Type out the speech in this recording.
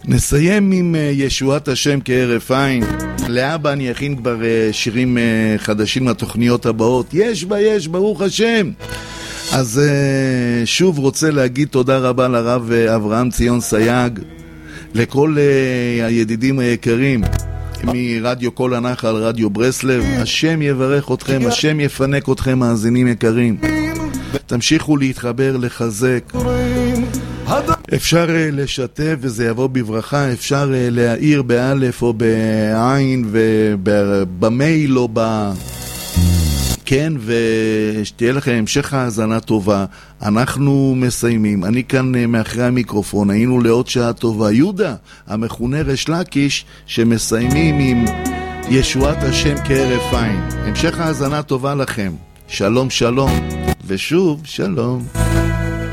נסיים עם ישועת השם כהרף עין. לאבא אני אכין כבר שירים חדשים לתוכניות הבאות. יש ברוך השם. אז שוב רוצה להגיד תודה רבה לרב אברהם ציון סייג, לכל הידידים היקרים מרדיו כל הנחל, רדיו ברסלב. השם יברך אתכם, השם יפנק אתכם, מאזינים יקרים. תמשיכו להתחבר, לחזק. אפשר לשתף וזה יבוא בברכה, אפשר להעיר באלף או בעין ובמייל או כן, ושתהיה לכם המשך האזנה טובה. אנחנו מסיימים, אני כאן מאחרי המיקרופון, היינו לעוד שעה טובה. יהודה, המכונה רש לקיש, שמסיימים עם ישועת השם כהרף עין. המשך האזנה טובה לכם. שלום שלום, ושוב שלום.